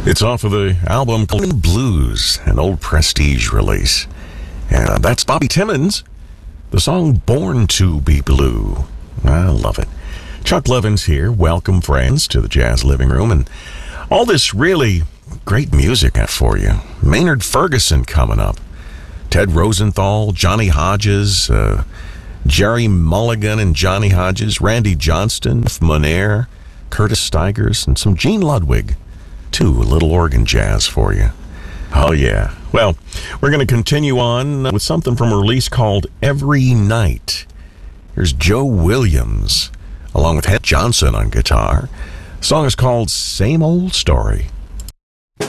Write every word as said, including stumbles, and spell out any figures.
It's off of the album Clean Blues, an old Prestige release. And uh, that's Bobby Timmons, the song Born to Be Blue. I love it. Chuck Levins here. Welcome, friends, to the Jazz Living Room. And all this really great music for you. Maynard Ferguson coming up. Ted Rosenthal, Johnny Hodges, uh, Jerry Mulligan and Johnny Hodges, Randy Johnston, Monair, Curtis Stigers, and some Gene Ludwig. Too, a little organ jazz for you. Oh, yeah. Well, we're going to continue on with something from a release called Every Night. Here's Joe Williams, along with Het Johnson on guitar. The song is called Same Old Story.